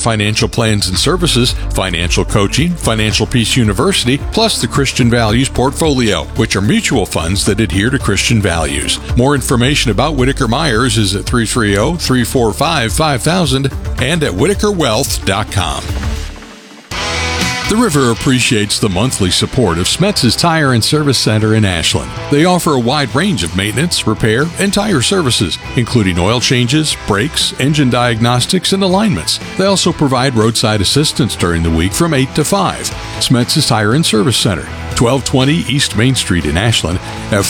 financial plans and services, financial coaching, Financial Peace University, plus the Christian Values Portfolio, which are mutual funds that adhere to Christian values. More information about Whitaker Myers is at 330-345-5000 and at whitakerwealth.com. The River appreciates the monthly support of Smetz's Tire and Service Center in Ashland. They offer a wide range of maintenance, repair, and tire services, including oil changes, brakes, engine diagnostics, and alignments. They also provide roadside assistance during the week from 8 to 5. Smetz's Tire and Service Center, 1220 East Main Street in Ashland, at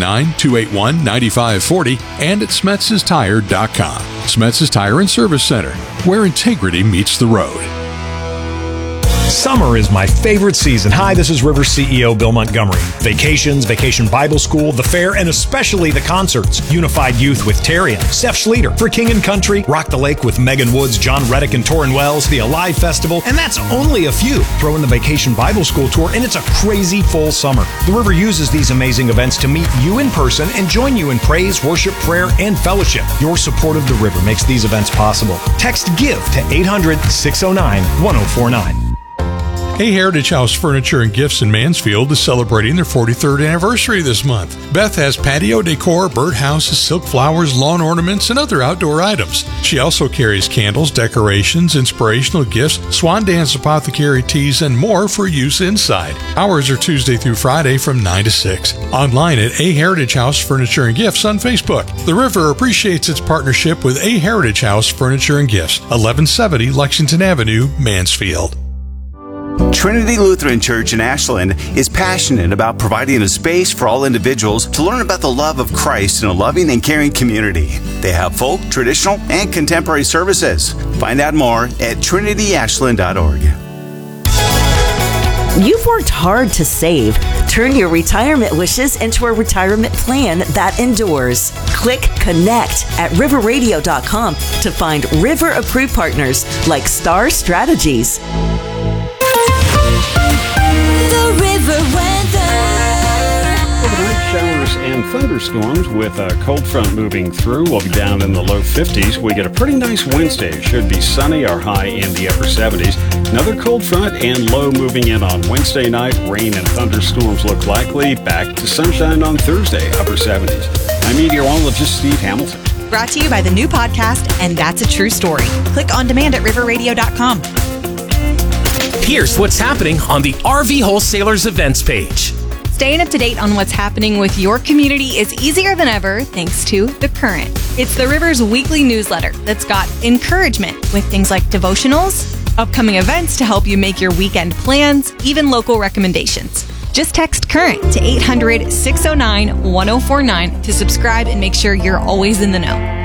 419-281-9540 and at Smetz'sTire.com. Smetz's Tire and Service Center, where integrity meets the road. Summer is my favorite season. Hi, this is River CEO Bill Montgomery. Vacations, Vacation Bible School, the fair, and especially the concerts. Unified Youth with Tarian, Steph Schlueter, For King and Country, Rock the Lake with Megan Woods, John Reddick, and Torrin Wells, the Alive Festival, and that's only a few. Throw in the Vacation Bible School Tour, and it's a crazy full summer. The River uses these amazing events to meet you in person and join you in praise, worship, prayer, and fellowship. Your support of the River makes these events possible. Text GIVE to 800-609-1049. A Heritage House Furniture and Gifts in Mansfield is celebrating their 43rd anniversary this month. Beth has patio decor, birdhouses, silk flowers, lawn ornaments, and other outdoor items. She also carries candles, decorations, inspirational gifts, Swan Dance apothecary teas, and more for use inside. Hours are Tuesday through Friday from 9 to 6. Online at A Heritage House Furniture and Gifts on Facebook. The River appreciates its partnership with A Heritage House Furniture and Gifts, 1170 Lexington Avenue, Mansfield. Trinity Lutheran Church in Ashland is passionate about providing a space for all individuals to learn about the love of Christ in a loving and caring community. They have folk, traditional, and contemporary services. Find out more at trinityashland.org. You've worked hard to save. Turn your retirement wishes into a retirement plan that endures. Click Connect at riverradio.com to find River-approved partners like Star Strategies. The River Weather. Overnight showers and thunderstorms with a cold front moving through. We'll be down in the low 50s. We get a pretty nice Wednesday. It should be sunny, our high in the upper 70s. Another cold front and low moving in on Wednesday night. Rain and thunderstorms look likely. Back to sunshine on Thursday, upper 70s. I'm meteorologist Steve Hamilton. Brought to you by the new podcast, And That's a True Story. Click on demand at riverradio.com. Here's what's happening on the RV Wholesalers events page. Staying up to date on what's happening with your community is easier than ever thanks to The Current. It's the River's weekly newsletter that's got encouragement with things like devotionals, upcoming events to help you make your weekend plans, even local recommendations. Just text CURRENT to 800-609-1049 to subscribe and make sure you're always in the know.